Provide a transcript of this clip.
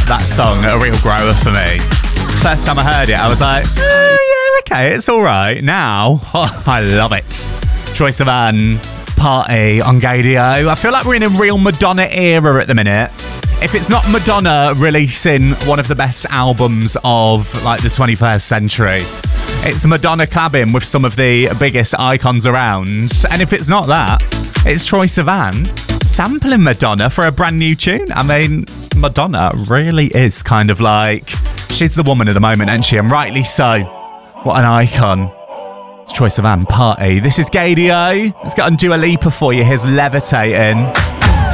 that song a real grower for me. First time I heard it, I was like, yeah, okay, it's all right. Now, I love it. Troye Sivan, Party on Gaydio. I feel like we're in a real Madonna era at the minute. If it's not Madonna releasing one of the best albums of like the 21st century, it's Madonna collabing with some of the biggest icons around. And if it's not that, it's Troye Sivan sampling Madonna for a brand new tune. I mean, Madonna really is kind of like, she's the woman of the moment, isn't she? And rightly so. What an icon. It's Troye Sivan, Party. This is Gaydio. Let's get on Dua Lipa for you. Here's Levitating.